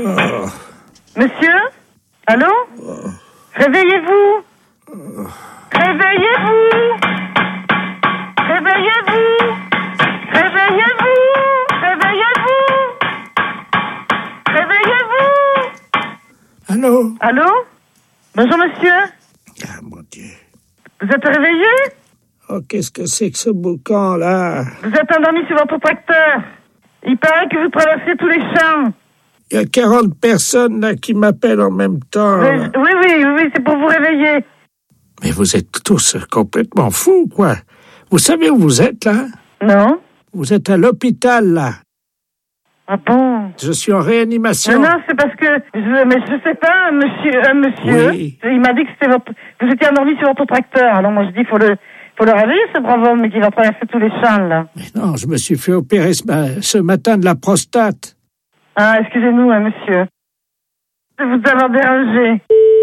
Monsieur? Allô? Réveillez-vous! Réveillez-vous! Réveillez-vous! Réveillez-vous! Réveillez-vous! Réveillez-vous! Allô? Allô? Bonjour monsieur. Ah, mon Dieu. Vous êtes réveillé? Oh, qu'est-ce que c'est que ce boucan, là? Vous êtes endormi sur votre tracteur. Il paraît que vous traversez tous les champs. Il y a 40 personnes, là, qui m'appellent en même temps. Oui, c'est pour vous réveiller. Mais vous êtes tous complètement fous, quoi. Vous savez où vous êtes, là? Non? Vous êtes à l'hôpital, là. Ah bon? Je suis en réanimation. Non, c'est parce que je sais pas, monsieur. Oui. Il m'a dit que c'était vous étiez endormi sur votre tracteur. Alors moi je dis faut le réveiller ce brave homme mais qui va traverser tous les champs là. Mais non, je me suis fait opérer ce matin de la prostate. Ah, excusez-nous, monsieur. De vous avoir dérangé.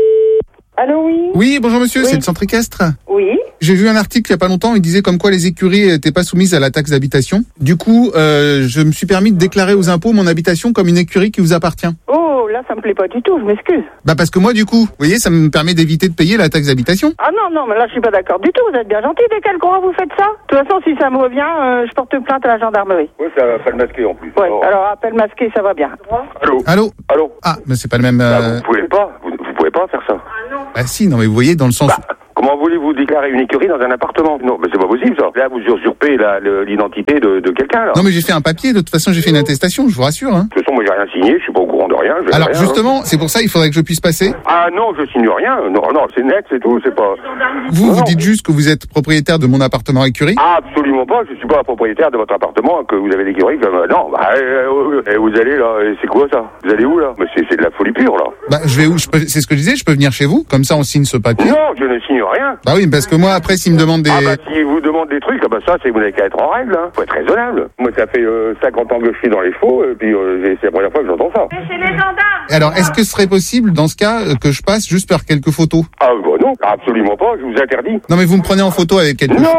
Allô, oui? Oui, bonjour monsieur, Oui. c'est le centre équestre. Oui. J'ai vu un article il y a pas longtemps, il disait comme quoi les écuries n'étaient pas soumises à la taxe d'habitation. Du coup, je me suis permis de déclarer aux impôts mon habitation comme une écurie qui vous appartient. Oh, là, ça me plaît pas du tout, je m'excuse. Bah parce que moi du coup, vous voyez, ça me permet d'éviter de payer la taxe d'habitation. Ah non, mais là, je suis pas d'accord du tout, vous êtes bien gentil, dès quel courant vous faites ça? De toute façon, si ça me revient, je porte plainte à la gendarmerie. Oui, ça va appel masqué en plus. Ouais, Oh. alors appel masqué, ça va bien. Allô? Allô? Allô? Ah, mais c'est pas le même... Vous pouvez pas faire ça. Ah si, non mais vous voyez, dans le sens... Comment voulez-vous déclarer une écurie dans un appartement? Non, mais c'est pas possible ça. Là, vous usurpez l'identité de quelqu'un là. Non mais j'ai fait un papier, de toute façon j'ai fait une attestation, je vous rassure. Hein. De toute façon, moi j'ai rien signé, je suis pas au courant de rien. je fais Alors rien, justement, c'est pour ça il faudrait que je puisse passer. Ah non, je signe rien. Non, c'est net, c'est tout, c'est pas... Vous Non. dites juste que vous êtes propriétaire de mon appartement écurie. Absolument pas, je suis pas propriétaire de votre appartement, que vous avez l'écurie comme... Non, vous allez là, c'est quoi ça? Vous allez où là? Mais c'est de la folie pure là. Bah je vais où? C'est ce que je disais, je peux venir chez vous, comme ça on signe ce papier. Non, je ne signe rien. Bah oui, parce que moi après s'ils me demandent des... Ah bah si vous demandent des trucs, ça c'est vous n'avez qu'à être en règle, hein. Faut être raisonnable. Moi ça fait 50 ans que je suis dans les faux, et puis c'est la première fois que j'entends ça. C'est les gendarmes. Alors est-ce que ce serait possible dans ce cas que je passe juste faire quelques photos? Ah bah non, absolument pas, je vous interdis. Non mais vous me prenez en photo avec quelque chose. Non,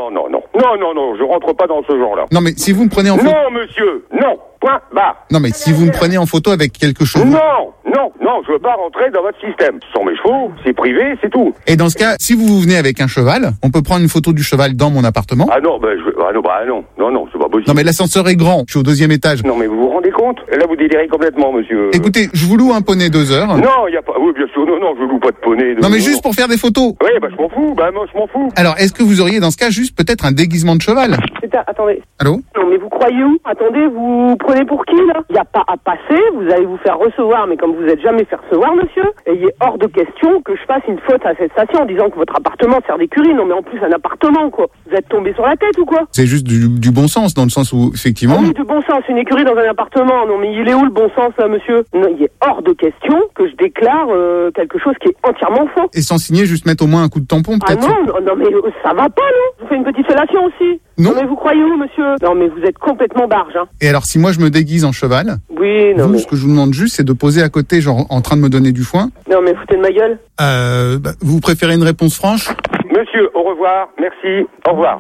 je rentre pas dans ce genre-là. Non mais si vous me prenez en photo... Non monsieur, non, point, barre. Non mais si vous me prenez en photo avec quelque chose... Non, je veux pas rentrer dans votre système. Ce sont mes chevaux, c'est privé, c'est tout. Et dans ce cas, si vous venez avec un cheval, on peut prendre une photo du cheval dans mon appartement. Ah non, non, c'est pas possible. Non mais l'ascenseur est grand, je suis au 2e étage. Non mais vous vous rendez compte? Là vous délirez complètement monsieur. Écoutez, je vous loue un poney 2 heures. Non, y a pas... Oui bien sûr, non, je loue pas de poney. Non mais juste pour faire des photos. Oui, bah je m'en fous, moi je m'en fous. Alors, est-ce que vous auriez dans ce cas juste peut-être un déguisement de cheval? Attendez. Allô? Non, mais vous croyez où? Attendez, vous prenez pour qui, là? Il n'y a pas à passer, vous allez vous faire recevoir, mais comme vous n'êtes jamais fait recevoir, monsieur, et il est hors de question que je fasse une faute à cette station en disant que votre appartement sert d'écurie. Non, mais en plus, un appartement, quoi. Vous êtes tombé sur la tête ou quoi? C'est juste du bon sens, dans le sens où, effectivement... Ah oui, du bon sens, une écurie dans un appartement. Non, mais il est où le bon sens, là, monsieur? Non, il est hors de question que je déclare quelque chose qui est entièrement faux. Et sans signer, juste mettre au moins un coup de tampon, Ah peut-être? non, mais ça va pas, non? Je vous fais une petite fellation aussi. Non. Mais vous croyez où, monsieur? Non, mais vous êtes complètement barge, hein. Et alors, si moi je me déguise en cheval, Oui, non, vous, mais... ce que je vous demande juste, c'est de poser à côté, genre en train de me donner du foin. Non, mais foutez de ma gueule. Vous préférez une réponse franche? Monsieur, au revoir, merci, au revoir.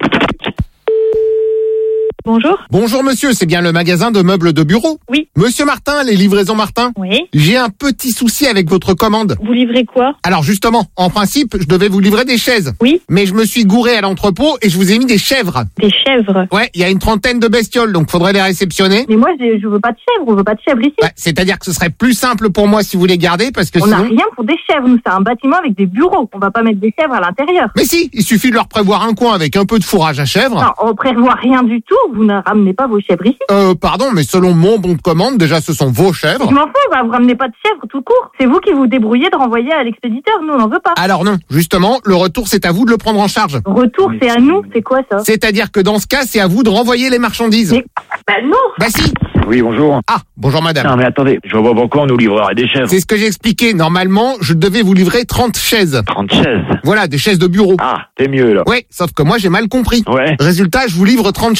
Bonjour. Bonjour monsieur, c'est bien le magasin de meubles de bureau? Oui. Monsieur Martin, les livraisons Martin? Oui. J'ai un petit souci avec votre commande. Vous livrez quoi? Alors justement, en principe, je devais vous livrer des chaises. Oui. Mais je me suis gouré à l'entrepôt et je vous ai mis des chèvres. Des chèvres. Ouais, il y a une 30aine de bestioles, donc faudrait les réceptionner. Mais moi, je veux pas de chèvres. On veut pas de chèvres ici. Bah, c'est-à-dire que ce serait plus simple pour moi si vous les gardez, parce que On n'a sinon... rien pour des chèvres. Nous, c'est un bâtiment avec des bureaux. On va pas mettre des chèvres à l'intérieur. Mais si, il suffit de leur prévoir un coin avec un peu de fourrage à chèvres. Non, on prévoit rien du tout. Vous ne ramenez pas vos chèvres ici. Pardon, mais selon mon bon de commande, déjà ce sont vos chèvres. Je m'en fous. Bah, vous ramenez pas de chèvres tout court. C'est vous qui vous débrouillez de renvoyer à l'expéditeur. Nous, on n'en veut pas. Alors non, justement, le retour c'est à vous de le prendre en charge. Retour, c'est à nous. C'est quoi ça? C'est-à-dire que dans ce cas, c'est à vous de renvoyer les marchandises. Mais... Bah non. Bah si. Oui, bonjour. Ah, bonjour madame. Non, mais attendez, je vois pas pourquoi on nous livrerait des chèvres. C'est ce que j'ai expliqué. Normalement, je devais vous livrer 30 chaises. 30 chaises. Voilà, des chaises de bureau. Ah, c'est mieux, là. Ouais, sauf que moi j'ai mal compris. Ouais. Résultat, je vous livre 30 chèvres. Ah oui.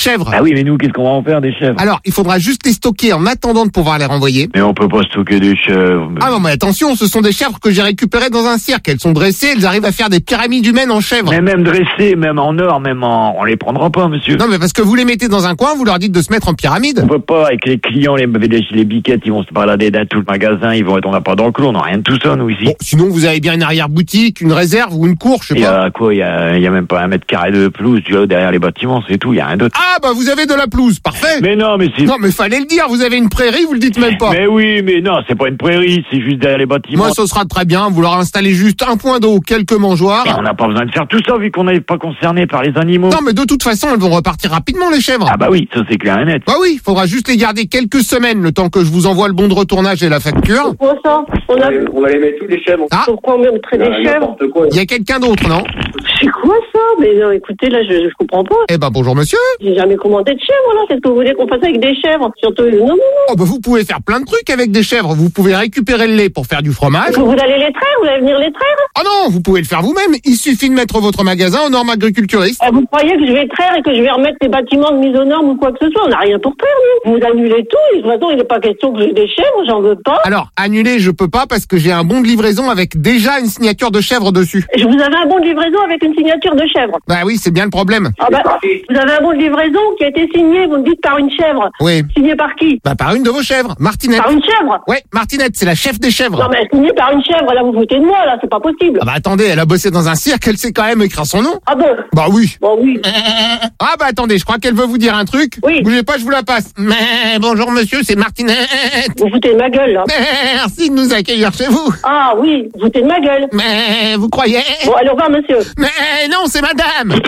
oui, mais nous, qu'est-ce qu'on va en faire des chèvres? Alors, il faudra juste les stocker en attendant de pouvoir les renvoyer. Mais on peut pas stocker des chèvres. Ah non, mais attention, ce sont des chèvres que j'ai récupérées dans un cirque. Elles sont dressées, elles arrivent à faire des pyramides humaines en chèvres. Mais même dressés, même en or, on les prendra pas, monsieur. Non, mais parce que vous les mettez dans un coin, vous leur dites de se mettre en pyramide. On peut pas, avec les clients, les biquettes, ils vont se balader dans tout le magasin, on n'a pas d'enclos, on n'a rien de tout ça, nous, ici. Bon, sinon, vous avez bien une arrière-boutique, une réserve ou une cour, je sais pas. Il y a quoi? Il y a même pas 1 mètre carré de pelouse, tu vois, derrière les bâtiments, c'est tout, il y a rien d'autre. Ah, bah, vous avez de la pelouse, parfait. Mais non, mais c'est... Non, mais fallait le dire, vous avez une prairie, vous le dites même pas. Mais oui, mais non, c'est pas une prairie, c'est juste derrière les bâtiments. Moi, ce sera très bien, vous leur installez juste un point d'eau, quelques mangeoires. Mais on n'a pas besoin de faire tout ça, vu qu'on n'est pas concerné par les animaux. Non, mais de toute façon, elles vont repartir rapidement, les chèvres. Ah bah oui, ça c'est clair et net. Bah oui, faudra juste les garder quelques semaines, le temps que je vous envoie le bon de retournage et la facture. Quoi ça? On va les mettre tous les chèvres. Ah, Pourquoi on mettrait des chèvres? il y a quelqu'un d'autre, non? C'est quoi ça? Mais non, écoutez, là, je comprends pas. Eh ben, bonjour monsieur. J'ai jamais commandé de chèvres, là. Qu'est-ce que vous voulez qu'on fasse avec des chèvres? Surtout, non. Oh, bah, vous pouvez faire plein de trucs avec des chèvres. Vous pouvez récupérer le lait pour faire du fromage. Vous allez les traire? Vous allez venir les traire? Oh non, vous pouvez le faire vous-même. Il suffit de mettre votre magasin aux normes agriculturistes. Vous croyez que je vais traire et que je vais remettre les bâtiments de mise aux normes ou quoi que ce soit? On n'a rien pour traire, nous. Vous annulez tout. De toute façon, il n'est pas question que j'ai des chèvres, j'en veux pas. Alors, annuler, je peux pas parce que j'ai un bon de livraison avec déjà une signature de chèvre dessus. Je vous avais un bon de livraison avec une signature de chèvre. Bah oui, c'est bien le problème. Ah bah, vous avez un bon de livraison qui a été signé, vous me dites, par une chèvre. Oui. Signé par qui? Bah par une de vos chèvres, Martinette. Par une chèvre? Ouais, Martinette, c'est la chef des chèvres. Non mais signé par une chèvre, là vous foutez de moi, là, c'est pas possible. Ah bah attendez, elle a bossé dans un cirque, elle sait quand même écrire son nom. Ah bon? Bah oui. Bon oui. Ah bah attendez, je crois qu'elle veut vous dire un truc. Oui. Bougez pas, je vous la passe. Mais bonjour monsieur, c'est Martinette. Vous foutez de ma gueule, là. Merci de nous accueillir chez vous. Ah oui, vous foutez de ma gueule. Mais vous croyez? Bon, allez, au revoir, monsieur. Mais non, c'est madame.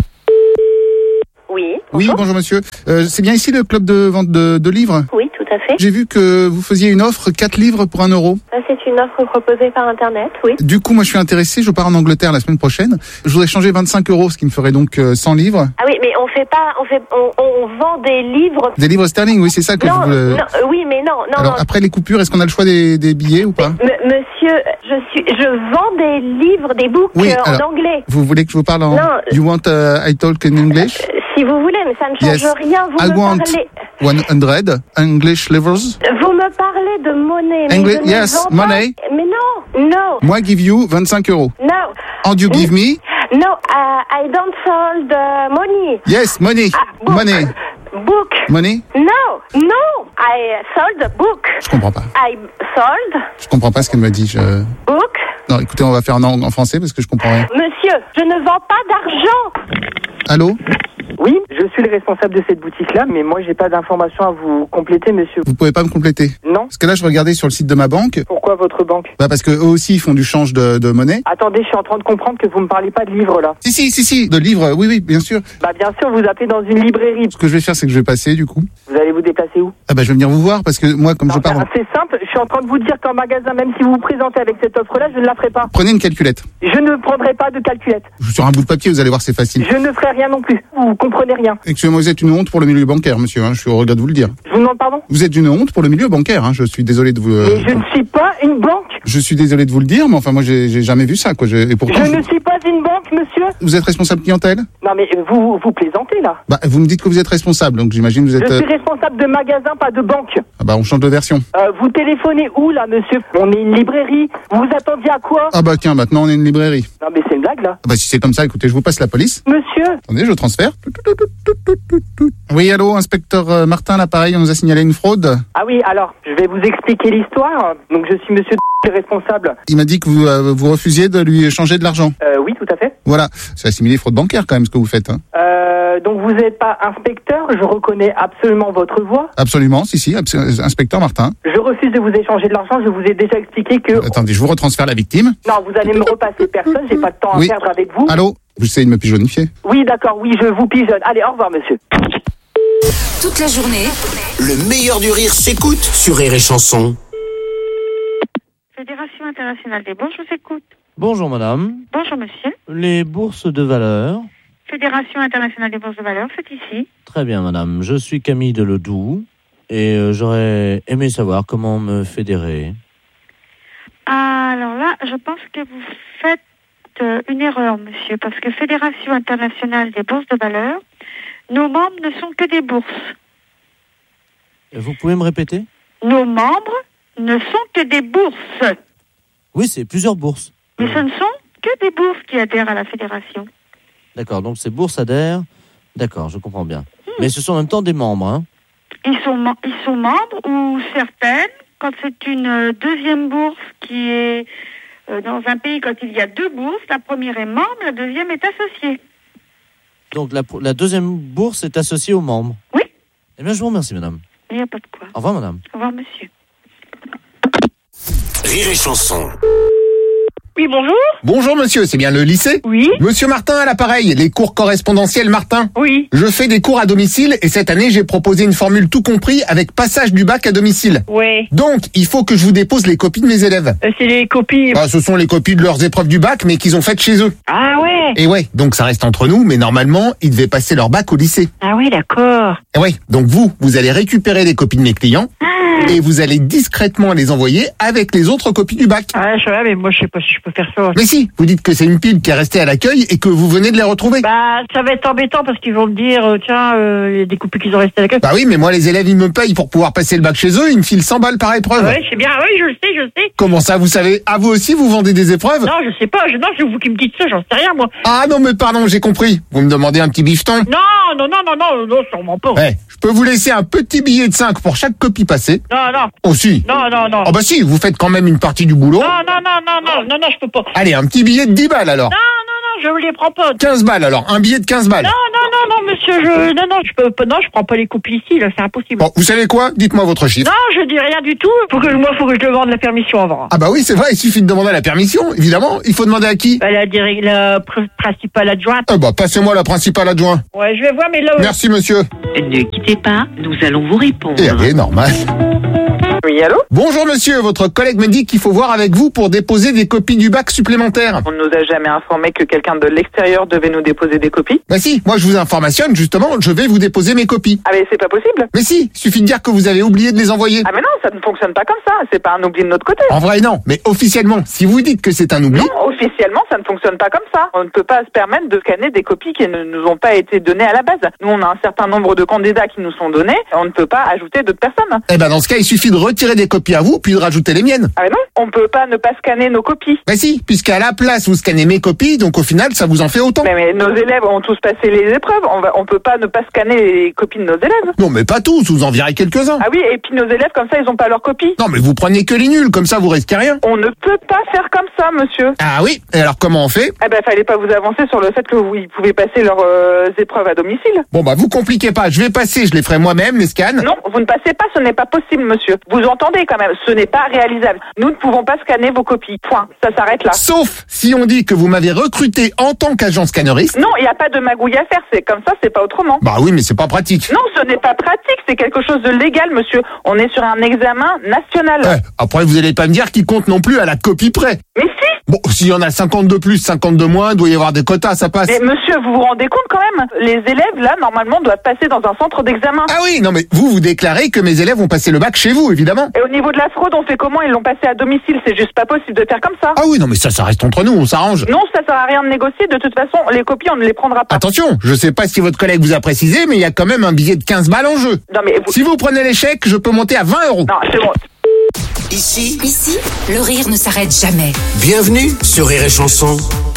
Oui. Oui, bonjour monsieur. C'est bien ici le club de vente de livres? Oui, tout à fait. J'ai vu que vous faisiez une offre 4 livres pour 1 euro. C'est une offre proposée par Internet, oui. Du coup, moi je suis intéressé, je pars en Angleterre la semaine prochaine. Je voudrais changer 25 euros, ce qui me ferait donc 100 livres. Ah oui, mais on vend des livres. Des livres sterling, oui, c'est ça que Non, vous... non, oui, mais non. Alors après les coupures, est-ce qu'on a le choix des billets ou pas? Monsieur, je vends des livres, des books Oui, en alors, anglais. Vous voulez que je vous parle en... Non. You want I talk in English? Si vous voulez, mais ça ne change Yes. rien. Vous I me want parlez... 100 English livres. Vous me parlez de monnaie. Mais English, je ne yes, vends pas- money. Mais non. Moi, give you 25 euros. No. And you give me? No, I don't sold money. Yes, money. Book. Money. Book. Money? No. I sold a book. Je comprends pas. I sold Je comprends pas ce qu'elle me dit. book. Non, écoutez, on va faire en français parce que je comprends rien. Monsieur, je ne vends pas d'argent. Allô? Oui, je suis le responsable de cette boutique-là, mais moi, j'ai pas d'informations à vous compléter, monsieur. Vous pouvez pas me compléter? Non. Parce que là, je regardais sur le site de ma banque. Pourquoi votre banque? Bah parce que eux aussi, ils font du change de monnaie. Attendez, je suis en train de comprendre que vous me parlez pas de livres, là. Si, de livres, oui, bien sûr. Bah, bien sûr, vous appelez dans une librairie. Ce que je vais faire, c'est que je vais passer, du coup. Vous allez vous déplacer où? Ah bah je vais venir vous voir parce que moi, comme je pars... C'est simple, je suis en train de vous dire qu'en magasin, même si vous vous présentez avec cette offre-là, je ne la ferai pas. Prenez une calculette. Je ne prendrai pas de calculette. Sur un bout de papier, vous allez voir, c'est facile. Je ne ferai rien non plus. Vous comprenez rien. Excusez-moi, vous êtes une honte pour le milieu bancaire, monsieur. Je suis au regret de vous le dire. Je vous demande pardon? Vous êtes une honte pour le milieu bancaire. Je suis désolé de vous... Mais je ne suis pas une banque. Je suis désolé de vous le dire, mais enfin, moi, j'ai jamais vu ça, quoi. Et pourtant, Je ne suis pas une banque, monsieur. Vous êtes responsable clientèle? Non, mais vous plaisantez, là. Bah, vous me dites que vous êtes responsable, donc j'imagine que vous êtes... Je suis responsable de magasin, pas de banque. Ah bah, on change de version. Vous téléphonez où, là, monsieur? On est une librairie. Vous vous attendiez à quoi? Ah bah, tiens, maintenant, on est une librairie. Non, mais c'est une blague, là. Ah bah, si c'est comme ça, écoutez, je vous passe la police. Monsieur? Attendez, je transfère. Oui, allô, inspecteur Martin, l'appareil, on nous a signalé une fraude. Ah oui, alors, je vais vous expliquer l'histoire. Donc, je suis monsieur le responsable. Il m'a dit que vous refusiez de lui échanger de l'argent. Oui, tout à fait. Voilà, c'est assimilé fraude bancaire quand même ce que vous faites. Donc, vous n'êtes pas inspecteur, je reconnais absolument votre voix. Absolument, si, inspecteur Martin. Je refuse de vous échanger de l'argent, je vous ai déjà expliqué que... Attendez, je vous retransfère la victime. Non, vous allez me repasser personne, j'ai pas de temps à perdre avec vous. Allô? Vous essayez de me pigeonnifier? Oui, d'accord, oui, je vous pigeonne. Allez, au revoir, monsieur. Toute la journée, le meilleur du rire s'écoute sur Rire et Chanson. Fédération internationale des bourses, je vous écoute. Bonjour madame. Bonjour monsieur. Les bourses de valeur. Fédération internationale des bourses de valeur, c'est ici. Très bien madame, je suis Camille Deledoux et j'aurais aimé savoir comment me fédérer. Alors là, je pense que vous faites une erreur monsieur, parce que Fédération internationale des bourses de valeur, nos membres ne sont que des bourses. Vous pouvez me répéter? Nos membres ne sont que des bourses. Oui, c'est plusieurs bourses. Mais ce ne sont que des bourses qui adhèrent à la fédération. D'accord, donc ces bourses adhèrent. D'accord, je comprends bien. Mais ce sont en même temps des membres, hein? Ils sont membres ou certaines, quand c'est une deuxième bourse qui est dans un pays, quand il y a deux bourses, la première est membre, la deuxième est associée. Donc la deuxième bourse est associée aux membres? Oui. Eh bien, je vous remercie, madame. Il n'y a pas de quoi. Au revoir, madame. Au revoir, monsieur. Rire et chanson. Oui, bonjour. Bonjour monsieur, c'est bien le lycée? Oui. Monsieur Martin à l'appareil, les cours correspondentiels Martin. Oui. Je fais des cours à domicile et cette année j'ai proposé une formule tout compris avec passage du bac à domicile. Ouais. Donc, il faut que je vous dépose les copies de mes élèves. C'est les copies. Ce sont les copies de leurs épreuves du bac mais qu'ils ont faites chez eux. Ah ouais. Et ouais, donc ça reste entre nous, mais normalement, ils devaient passer leur bac au lycée. Ah oui, d'accord. Et ouais, donc vous allez récupérer les copies de mes clients et vous allez discrètement les envoyer avec les autres copies du bac. Ah, je sais, mais moi je sais pas si je peux faire ça. Mais si, vous dites que c'est une pile qui est restée à l'accueil et que vous venez de les retrouver. Bah, ça va être embêtant parce qu'ils vont me dire, tiens, il y a des copies qui sont restées à l'accueil. Bah oui, mais moi les élèves ils me payent pour pouvoir passer le bac chez eux, ils me filent 100 balles par épreuve. Ouais, c'est bien, oui, je le sais. Comment ça, vous savez? Ah, vous aussi vous vendez des épreuves? Non, je sais pas, non, c'est vous qui me dites ça, j'en sais rien, moi. Ah non, mais pardon, j'ai compris. Vous me demandez un petit bifton? Non, sûrement pas. Ouais, je peux vous laisser un petit billet de 5 pour chaque copie passée. Non. Oh si. Non. Oh bah si, vous faites quand même une partie du boulot. Non, je peux pas. Allez, un petit billet de 10 balles alors. Non, je ne les prends pas. 15 balles alors, un billet de 15 balles. Non, monsieur, je peux pas, non, je prends pas les copies ici, là, c'est impossible. Bon, vous savez quoi? Dites-moi votre chiffre. Non, je dis rien du tout. Faut que je demande la permission avant. Ah bah oui, c'est vrai, il suffit de demander la permission, évidemment. Il faut demander à qui? La principale adjointe. Bah, passez-moi la principale adjointe. Ouais, je vais voir, mais là... Merci, monsieur. Ne quittez pas, nous allons vous répondre. Et allez, normal. Oui, allô? Bonjour monsieur, votre collègue me dit qu'il faut voir avec vous pour déposer des copies du bac supplémentaires. On ne nous a jamais informé que quelqu'un de l'extérieur devait nous déposer des copies. Bah si, moi je vous informationne, justement, je vais vous déposer mes copies. Ah mais c'est pas possible. Mais si, suffit de dire que vous avez oublié de les envoyer. Ah mais non, ça ne fonctionne pas comme ça, c'est pas un oubli de notre côté. En vrai non, mais officiellement, si vous dites que c'est un oubli... Non, officiellement ça ne fonctionne pas comme ça. On ne peut pas se permettre de scanner des copies qui ne nous ont pas été données à la base. Nous on a un certain nombre de candidats qui nous sont donnés, on ne peut pas ajouter d'autres personnes. Eh ben dans ce cas, il suffit de retirer des copies à vous, puis de rajouter les miennes. Ah mais non, on peut pas ne pas scanner nos copies. Bah si, puisqu'à la place vous scannez mes copies, donc au final ça vous en fait autant. Mais nos élèves ont tous passé les épreuves, on peut pas ne pas scanner les copies de nos élèves. Non mais pas tous, vous en virez quelques-uns. Ah oui, et puis nos élèves comme ça ils ont pas leurs copies. Non mais vous prenez que les nuls, comme ça vous risquez rien. On ne peut pas faire comme ça, monsieur. Ah oui, et alors comment on fait? Eh ben fallait pas vous avancer sur le fait que ils pouvaient passer leurs épreuves à domicile. Bon bah vous compliquez pas, je vais passer, je les ferai moi-même, les scans. Non, vous ne passez pas, ce n'est pas possible, monsieur. Vous entendez quand même, ce n'est pas réalisable. Nous ne pouvons pas scanner vos copies. Point. Ça s'arrête là. Sauf si on dit que vous m'avez recruté en tant qu'agent scanneriste. Non, il n'y a pas de magouille à faire. C'est comme ça, c'est pas autrement. Bah oui, mais c'est pas pratique. Non, ce n'est pas pratique. C'est quelque chose de légal, monsieur. On est sur un examen national. Après, vous allez pas me dire qu'il compte non plus à la copie près. Mais si. Bon, s'il y en a 50 de plus, 50 de moins, il doit y avoir des quotas, ça passe. Mais monsieur, vous vous rendez compte quand même? Les élèves, là, normalement, doivent passer dans un centre d'examen. Ah oui, non mais vous déclarez que mes élèves ont passé le bac chez vous, évidemment. Et au niveau de la fraude, on fait comment? Ils l'ont passé à domicile. C'est juste pas possible de faire comme ça. Ah oui, non mais ça reste entre nous, on s'arrange. Non, ça sert à rien de négocier. De toute façon, les copies, on ne les prendra pas. Attention, je sais pas si votre collègue vous a précisé, mais il y a quand même un billet de 15 balles en jeu. Non mais Si vous prenez l'échec, je peux monter à 20 €. Non, c'est bon. Ici, le rire ne s'arrête jamais. Bienvenue sur Rire et Chanson.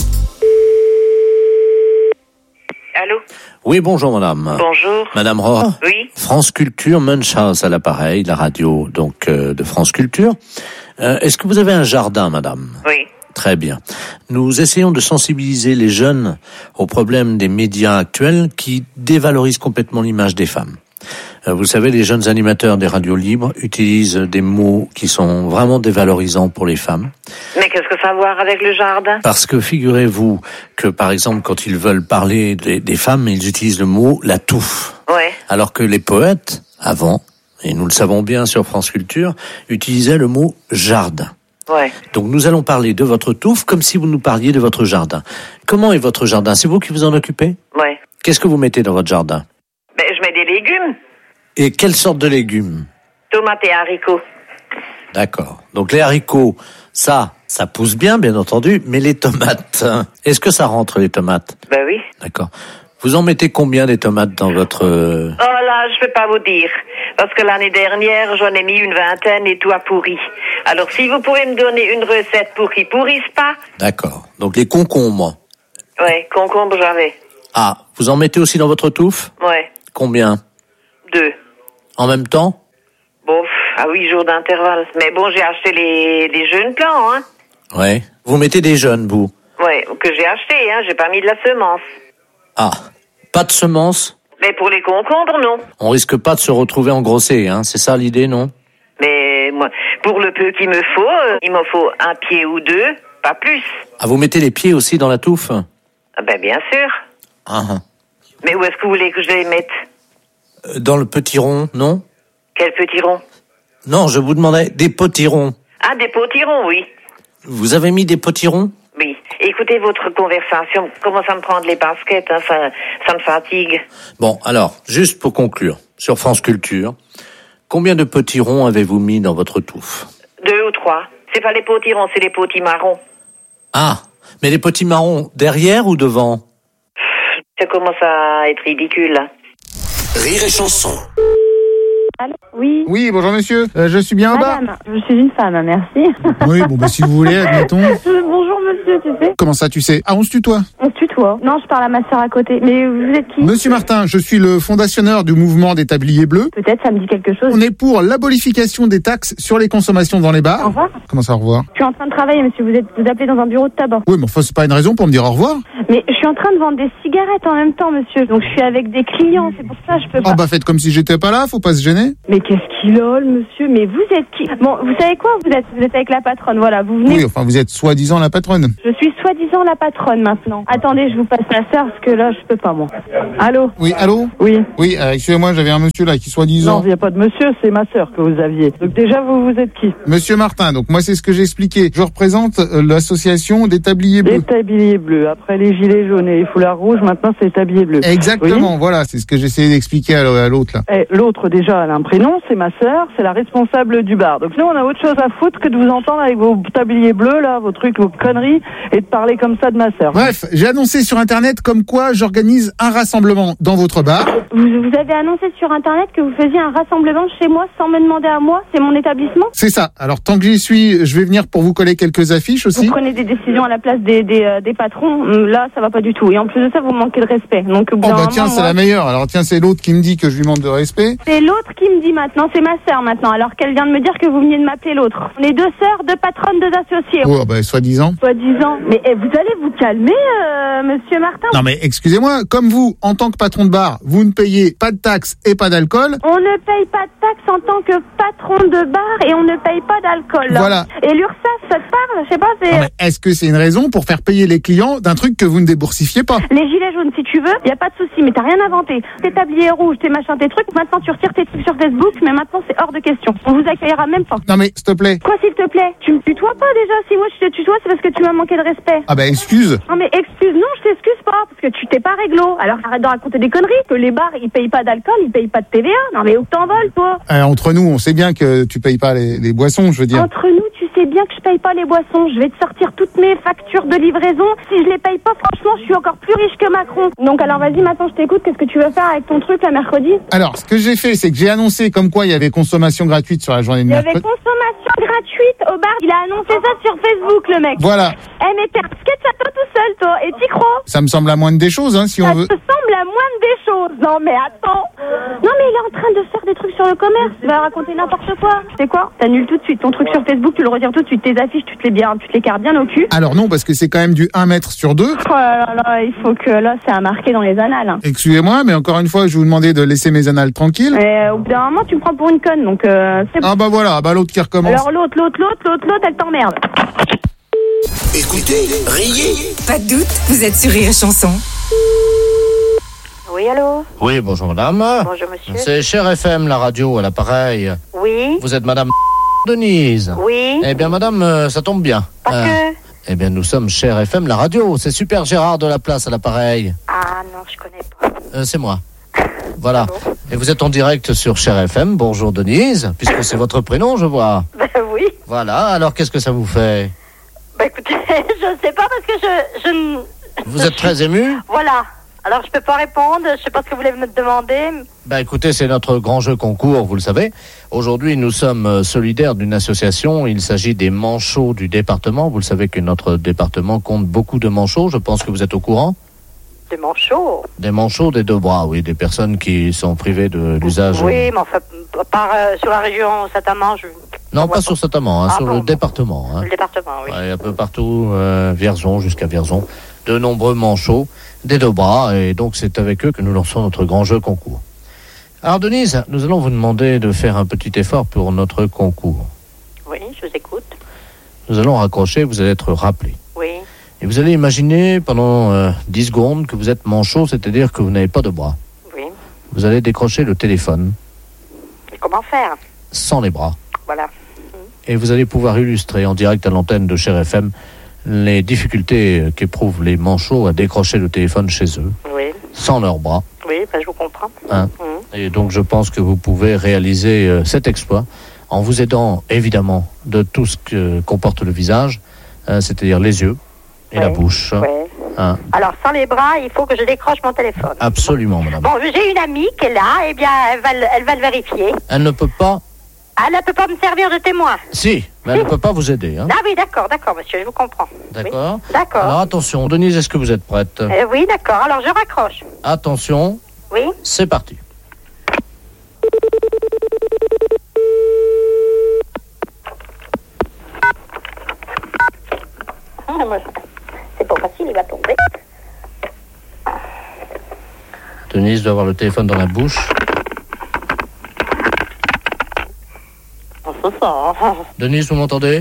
Allô? Oui, bonjour madame. Bonjour. Madame Rohr. Oui. France Culture, Munchhouse à l'appareil, la radio donc de France Culture. Est-ce que vous avez un jardin, madame? Oui. Très bien. Nous essayons de sensibiliser les jeunes aux problèmes des médias actuels qui dévalorisent complètement l'image des femmes. Vous savez, les jeunes animateurs des radios libres utilisent des mots qui sont vraiment dévalorisants pour les femmes. Mais qu'est-ce que ça a à voir avec le jardin? Parce que figurez-vous que, par exemple, quand ils veulent parler des femmes, ils utilisent le mot « la touffe ». Ouais. Alors que les poètes, avant, et nous le savons bien sur France Culture, utilisaient le mot « jardin ». Ouais. Donc nous allons parler de votre touffe comme si vous nous parliez de votre jardin. Comment est votre jardin? C'est vous qui vous en occupez? Ouais. Qu'est-ce que vous mettez dans votre jardin? Ben, je mets des légumes. Et quelle sorte de légumes? Tomates et haricots. D'accord. Donc les haricots, ça pousse bien entendu, mais les tomates, est-ce que ça rentre les tomates? Ben oui. D'accord. Vous en mettez combien des tomates dans votre... Oh là, je peux pas vous dire. Parce que l'année dernière, j'en ai mis une vingtaine et tout a pourri. Alors, si vous pouvez me donner une recette pour qu'ils pourrissent pas. D'accord. Donc les concombres. Ouais, concombre j'avais. Ah, vous en mettez aussi dans votre touffe? Ouais. Combien? 2. En même temps? Bon, à 8 jours d'intervalle. Mais bon, j'ai acheté les jeunes plants, hein. Ouais. Vous mettez des jeunes, vous? Ouais, que j'ai acheté, hein. J'ai pas mis de la semence. Ah, pas de semences? Mais pour les concombres, non. On risque pas de se retrouver engrossé, hein. C'est ça l'idée, non? Mais moi, pour le peu qu'il me faut, il m'en faut un pied ou 2, pas plus. Ah, vous mettez les pieds aussi dans la touffe? Ah ben bien sûr. Ah. Mais où est-ce que vous voulez que je les mette? Dans le potiron, non? Quel potiron? Non, je vous demandais des potirons. Ah, des potirons, oui. Vous avez mis des potirons? Oui. Écoutez, votre conversation commence à me prendre les baskets, hein, ça me fatigue. Bon, alors, juste pour conclure, sur France Culture, combien de potirons avez-vous mis dans votre touffe? 2 ou 3. C'est pas les potirons, c'est les potimarrons. Ah, mais les potimarrons, derrière ou devant? Ça commence à être ridicule, là. Rire et chanson. Allô? Oui. Oui, bonjour monsieur. Je suis bien en bas. Madame, je suis une femme, merci. Oui, bon bah si vous voulez, admettons. Bonjour monsieur, tu sais. Comment ça, tu sais? Ah, on se tutoie. On se tutoie. Non, je parle à ma sœur à côté. Mais vous êtes qui? Monsieur Martin, je suis le fondationneur du mouvement des tabliers bleus. Peut-être, ça me dit quelque chose. On est pour l'abolification des taxes sur les consommations dans les bars. Au revoir. Comment ça, au revoir? Je suis en train de travailler, monsieur. Vous appelez dans un bureau de tabac. Oui, mais enfin, c'est pas une raison pour me dire au revoir. Mais je suis en train de vendre des cigarettes en même temps, monsieur. Donc je suis avec des clients, c'est pour ça que je peux pas. Ah bah faites comme si j'étais pas là, faut pas se gêner. Mais qu'est-ce qu'il a, monsieur? Mais vous êtes qui? Bon, vous savez quoi? Vous êtes avec la patronne, voilà. Vous venez. Oui, enfin, vous êtes soi-disant la patronne. Je suis soi-disant la patronne maintenant. Attendez, je vous passe ma sœur parce que là, je peux pas, moi. Allô? Oui, allô? Oui. Oui, excusez-moi, j'avais un monsieur là qui soi-disant... Non, il n'y a pas de monsieur, c'est ma sœur que vous aviez. Donc déjà, vous êtes qui? Monsieur Martin, donc moi c'est ce que j'ai expliqué. Je représente l'association des tabliers bleus. Les tabliers bleus. Après les gilets jaunes et les foulards rouges, maintenant c'est les tabliers bleus. Exactement, oui, voilà, c'est ce que j'essayais d'expliquer à l'autre là. Et l'autre déjà, elle a un prénom, c'est ma sœur, c'est la responsable du bar. Donc nous, on a autre chose à foutre que de vous entendre avec vos tabliers bleus là, vos trucs, vos conneries, et de parler comme ça de ma sœur. Bref, j'ai annoncé sur internet comme quoi j'organise un rassemblement dans votre bar. Vous avez annoncé sur internet que vous faisiez un rassemblement chez moi sans me demander à moi, c'est mon établissement? C'est ça. Alors tant que j'y suis, je vais venir pour vous coller quelques affiches aussi. Vous prenez des décisions à la place des patrons, là ça va pas du tout. Et en plus de ça, vous manquez de respect. Donc, oh bah tiens, c'est la meilleure. Alors tiens, c'est l'autre qui me dit que je lui manque de respect. C'est l'autre qui me dit maintenant, c'est ma sœur maintenant, alors qu'elle vient de me dire que vous veniez de m'appeler l'autre. On est 2 sœurs, 2 patronnes, 2 associés. Oh bah soi-disant. Soi-disant. Mais vous allez vous calmer, monsieur Martin? Non mais excusez-moi, comme vous, en tant que patron de bar, vous ne payez pas de taxes et pas d'alcool. On ne paye pas de taxes en tant que patron de bar et on ne paye pas d'alcool. Voilà. Et l'URSSAF, ça te parle? Je sais pas, c'est... Non, mais est-ce que c'est une raison pour faire payer les clients d'un truc que vous ne déboursifiez pas? Les gilets jaunes, si tu veux, y a pas de souci, mais t'as rien inventé. Tes tabliers rouges, tes machins, tes trucs, maintenant tu retires tes trucs sur Facebook, mais maintenant c'est hors de question. On vous accueillera même pas. Non mais, s'il te plaît. Quoi, s'il te plaît? Tu me tutoies pas déjà? Si moi je te tutoie, c'est parce que tu m'as manqué de respect. Ah bah excuse. Non mais excuse, non, je t'excuse pas, parce que tu t'es pas réglo. Alors arrête de raconter des conneries, que les bars ils payent pas d'alcool, ils payent pas de TVA. Non mais où t'envoles, toi? Entre nous, on sait bien que tu payes pas les boissons, je veux dire. Entre nous, tu sais bien que je paye pas les boissons. Je vais te sortir toutes mes factures de livraison. Si je les paye pas, franchement, je suis encore plus riche que Macron. Donc alors vas-y, maintenant je t'écoute. Qu'est-ce que tu veux faire avec ton truc là mercredi? Alors, ce que j'ai fait, c'est que j'ai annoncé comme quoi il y avait consommation gratuite sur la journée de mercredi. Il y avait consommation gratuite au bar. Il a annoncé ça sur Facebook, le mec. Voilà. Eh mais t'es un sketch à toi tout seul, toi. Et t'y crois? Ça me semble la moindre des choses, hein, si on veut. Ça te semble la moindre des choses. Non mais attends. Non mais il est en train de faire des trucs sur le commerce. Il va raconter n'importe quoi. C'est quoi? T'annules tout de suite ton truc sur Facebook. Tu le retires tout de suite. Tes affiches, tu te les cartes bien au cul. Alors non, parce que c'est quand même du 1 mètre sur 2. Oh là là, il faut que là, c'est à marquer dans les annales. Hein. Excusez-moi, mais encore une fois, je vous demandais de laisser mes annales tranquilles. Et au bout d'un moment, tu me prends pour une conne, donc c'est bon. Ah bah voilà, bah l'autre qui recommence. Alors l'autre, elle t'emmerde. Écoutez, riez. Pas de doute, vous êtes sur Rire et Chanson. Oui, allô? Oui, bonjour madame. Bonjour monsieur. C'est Cher FM, la radio, à l'appareil. Oui. Vous êtes madame Denise? Oui. Eh bien madame, ça tombe bien. Parce que... Eh bien nous sommes Cher FM, la radio. C'est Super Gérard de la Place à l'appareil. Ah non, je connais pas. C'est moi. Voilà. Ah bon. Et vous êtes en direct sur Cher FM. Bonjour Denise, puisque c'est votre prénom, je vois. Ben oui. Voilà, alors qu'est-ce que ça vous fait? Bah écoutez, je sais pas parce que je Vous êtes très ému? Voilà. Alors, je peux pas répondre. Je sais pas ce que vous voulez me demander. Bah écoutez, c'est notre grand jeu concours, vous le savez. Aujourd'hui, nous sommes solidaires d'une association. Il s'agit des manchots du département. Vous le savez que notre département compte beaucoup de manchots. Je pense que vous êtes au courant. Des manchots? Des manchots des deux bras, oui. Des personnes qui sont privées de l'usage. Oui, mais enfin, sur la région Saint-Amand, Non, pas sur Saint-Amand, sur le département. Le département, oui. Ouais, un peu partout, Vierzon jusqu'à Vierzon. De nombreux manchots des deux bras. Et donc, c'est avec eux que nous lançons notre grand jeu concours. Alors, Denise, nous allons vous demander de faire un petit effort pour notre concours. Oui, je vous écoute. Nous allons raccrocher, vous allez être rappelé. Oui. Et vous allez imaginer pendant 10 secondes que vous êtes manchot, c'est-à-dire que vous n'avez pas de bras. Oui. Vous allez décrocher le téléphone. Et comment faire? Sans les bras. Voilà. Et vous allez pouvoir illustrer en direct à l'antenne de Cher FM les difficultés qu'éprouvent les manchots à décrocher le téléphone chez eux. Oui. Sans leurs bras. Oui, je vous comprends. Et donc je pense que vous pouvez réaliser cet exploit en vous aidant évidemment de tout ce que comporte le visage, c'est-à-dire les yeux et la bouche. Alors, sans les bras, il faut que je décroche mon téléphone. Absolument, madame. Bon, j'ai une amie qui est là, eh bien, elle va le vérifier. Elle ne peut pas... Elle ne peut pas me servir de témoin. Si, mais elle ne peut pas vous aider. Hein. Ah oui, d'accord, monsieur, je vous comprends. D'accord. Oui. D'accord. Alors attention, Denise, est-ce que vous êtes prête? Oui, d'accord, alors je raccroche. Attention. Oui. C'est parti. C'est pas facile, il va tomber. Denise doit avoir le téléphone dans la bouche. C'est ça. Denise, vous m'entendez?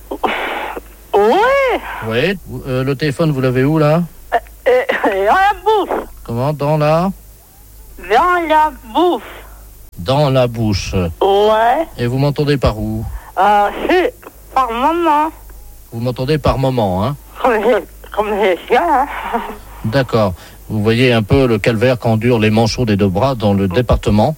Oui. Oui. Le téléphone, vous l'avez où, là? Dans la bouche. Comment? Dans la... Dans la bouche. Dans la bouche. Ouais. Et vous m'entendez par où? C'est par moment. Vous m'entendez par moment, hein? Comme les chiens. D'accord. Vous voyez un peu le calvaire qu'endurent les manchots des deux bras dans le département.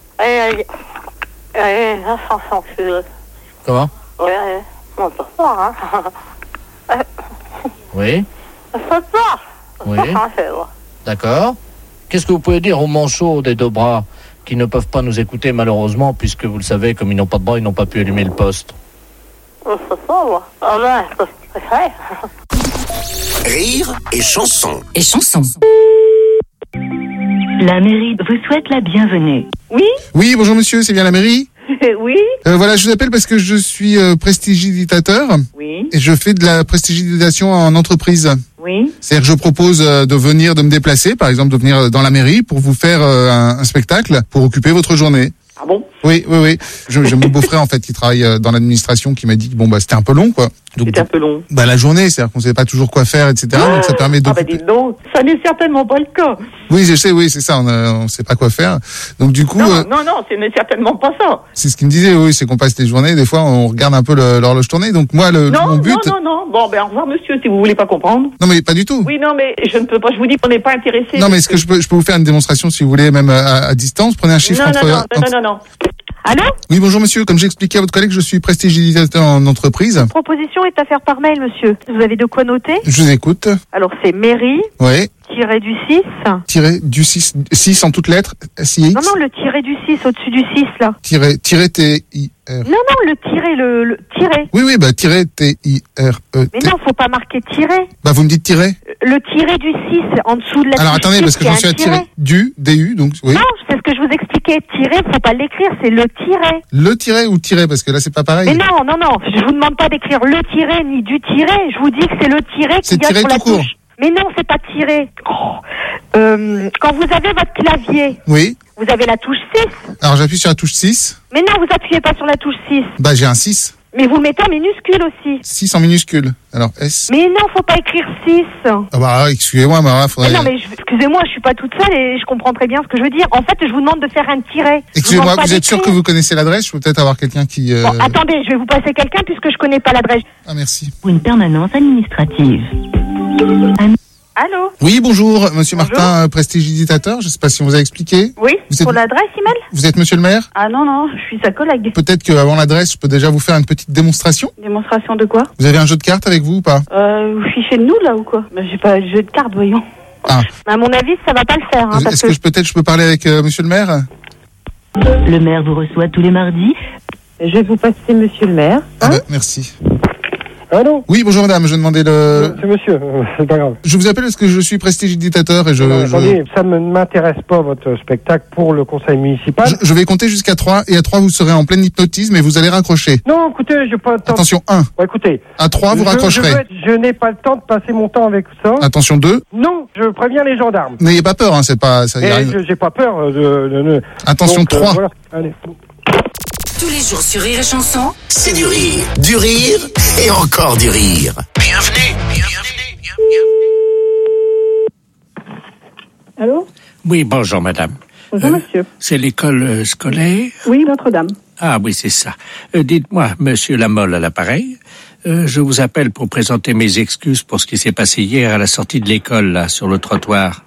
La chanson, Comment? Oui, on peut pas, hein. Oui. On peut pas. Oui. D'accord. Qu'est-ce que vous pouvez dire aux manchots des deux bras qui ne peuvent pas nous écouter malheureusement, puisque vous le savez, comme ils n'ont pas de bras, ils n'ont pas pu allumer le poste? On peut pas, moi. Rire et chanson. Et chanson. La mairie vous souhaite la bienvenue. Oui? Oui, bonjour monsieur, c'est bien la mairie? Oui? Voilà, je vous appelle parce que je suis prestidigitateur. Oui. Et je fais de la prestidigitation en entreprise. Oui. C'est-à-dire que je propose de me déplacer, par exemple de venir dans la mairie pour vous faire un spectacle pour occuper votre journée. Ah bon? Oui. J'ai mon beau-frère en fait qui travaille dans l'administration qui m'a dit que c'était un peu long quoi. C'était un peu long. La journée, c'est-à-dire qu'on ne savait pas toujours quoi faire, etc. Donc ça permet de. Dis donc, ça n'est certainement pas le cas. Oui, je sais, oui, c'est ça, on sait pas quoi faire. Donc du coup. Non, ce n'est certainement pas ça. C'est ce qu'il me disait, oui, c'est qu'on passe les journées, des fois on regarde un peu l'horloge tourner. Donc moi, mon but. Non. Bon, au revoir monsieur, si vous voulez pas comprendre. Non, mais pas du tout. Oui, non, mais je ne peux pas, je vous dis qu'on n'est pas intéressé. Non, mais est-ce que je peux vous faire une démonstration si vous voulez, même à distance? Prenez un chiffre Non. Allô? Oui, bonjour monsieur. Comme j'ai expliqué à votre collègue, je suis prestidigitateur en entreprise. Proposition est à faire par mail, monsieur. Vous avez de quoi noter? Je vous écoute. Alors, c'est mairie. Oui. Tiré du 6. Tiré du 6. 6 en toutes lettres. SIX. Non, le tiré du 6, au-dessus du 6, là. Tiré T-I-R. Non, le tiré, le tiré. Oui, tiré T-I-R-E-T. Mais non, faut pas marquer tiré. Vous me dites tiré? Le tiré du 6, en dessous de la. Alors, attendez, parce que j'en suis à tiré. DU, donc, oui. Non, c'est ce que je vous expliquais. Tiré, faut pas l'écrire, c'est le tiré. Le tiré ou tiré, parce que là, c'est pas pareil. Mais non, je vous demande pas d'écrire le tiré, ni du tiré. Je vous dis que c'est le tiré qui y a sur la touche. Mais non, c'est pas tiré. Quand vous avez votre clavier. Oui. Vous avez la touche 6. Alors, j'appuie sur la touche 6. Mais non, vous appuyez pas sur la touche 6. J'ai un 6. Mais vous mettez en minuscule aussi. 6 en minuscule. Alors, S. Mais non, faut pas écrire 6. Excusez-moi, faudrait... Mais non, mais excusez-moi, je suis pas toute seule et je comprends très bien ce que je veux dire. En fait, je vous demande de faire un tiret. Excusez-moi, vous êtes sûr que vous connaissez l'adresse? Je peux peut-être avoir quelqu'un qui... Bon, attendez, je vais vous passer quelqu'un puisque je connais pas l'adresse. Ah, merci. Pour une permanence administrative. Allô? Oui, bonjour, monsieur Martin, prestidigitateur. Je sais pas si on vous a expliqué. Oui, pour l'adresse email? Vous êtes monsieur le maire? Ah non, je suis sa collègue. Peut-être qu'avant l'adresse, je peux déjà vous faire une petite démonstration. Démonstration de quoi? Vous avez un jeu de cartes avec vous ou pas? Je suis chez nous là ou quoi? J'ai pas de jeu de cartes, voyons. Ah. À mon avis, ça va pas le faire. Hein, Est-ce que je peux parler avec monsieur le maire? Le maire vous reçoit tous les mardis. Je vais vous passer monsieur le maire. Ah bah, merci. Allô? Oui, bonjour madame, je demandais C'est monsieur, c'est pas grave. Je vous appelle parce que je suis prestidigitateur et Attendez, ça ne m'intéresse pas votre spectacle pour le conseil municipal. Je vais compter jusqu'à 3 et à 3 vous serez en plein hypnotisme et vous allez raccrocher. Non, écoutez, j'ai pas le temps. Attention, 1. Bon, écoutez. À 3, vous raccrocherez. Je n'ai pas le temps de passer mon temps avec ça. Attention, 2. Non, je préviens les gendarmes. N'ayez pas peur, hein, c'est pas... Ça y arrive. J'ai pas peur de... Attention, donc, 3. Voilà. Allez. Tous les jours sur Rire et Chanson. C'est du rire et encore du rire. Bienvenue. Allô? Oui, bonjour madame. Bonjour monsieur. C'est l'école scolaire? Oui, Notre-Dame. Ah oui, c'est ça. Dites-moi, monsieur Lamolle à l'appareil, je vous appelle pour présenter mes excuses pour ce qui s'est passé hier à la sortie de l'école, là, sur le trottoir.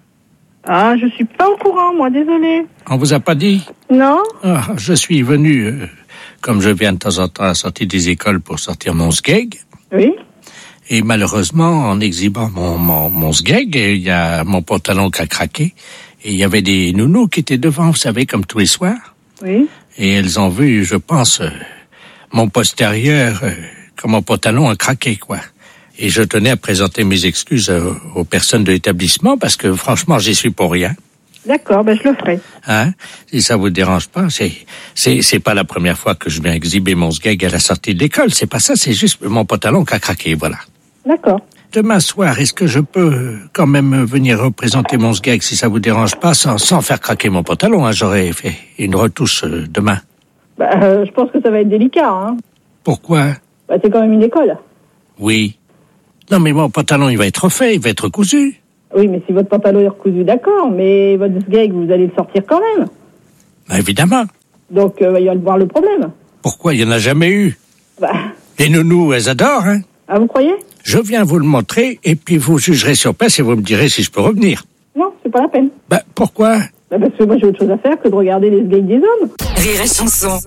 Ah, je suis pas au courant, moi, désolé. On vous a pas dit? Non? Ah, je suis venu, comme je viens de temps en temps à la sortie des écoles pour sortir mon sgeg. Oui. Et malheureusement, en exhibant mon sgeg, il y a mon pantalon qui a craqué. Et il y avait des nounous qui étaient devant, vous savez, comme tous les soirs. Oui. Et elles ont vu, je pense, mon postérieur, quand mon pantalon a craqué, quoi. Et je tenais à présenter mes excuses aux personnes de l'établissement parce que franchement, j'y suis pour rien. D'accord, ben je le ferai. Hein? Si ça vous dérange pas, c'est pas la première fois que je viens exhiber mon sgeg à la sortie de l'école. C'est pas ça, c'est juste mon pantalon qui a craqué, voilà. D'accord. Demain soir, est-ce que je peux quand même venir représenter mon sgeg si ça vous dérange pas, sans faire craquer mon pantalon, hein? J'aurais fait une retouche demain. Bah, je pense que ça va être délicat, hein. Pourquoi? Bah, c'est quand même une école. Oui. Non, mais mon pantalon, il va être refait, il va être cousu. Oui, mais si votre pantalon est recousu, d'accord, mais votre sgeg, vous allez le sortir quand même. Bah, évidemment. Donc, il va y avoir le problème. Pourquoi? Il n'y en a jamais eu. Bah. Les nounous, elles adorent, hein. Ah, vous croyez? Je viens vous le montrer, et puis vous jugerez sur place et vous me direz si je peux revenir. Non, c'est pas la peine. Bah, pourquoi? Bah, parce que moi, j'ai autre chose à faire que de regarder les sgegs des hommes. Rire et Chanson.